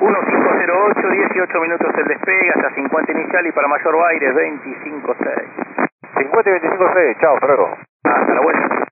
1508, 18 minutos el despegue, hasta 50 inicial y para mayor aire 25.6. 50 y 25.6, chao, hasta luego. Hasta la vuelta.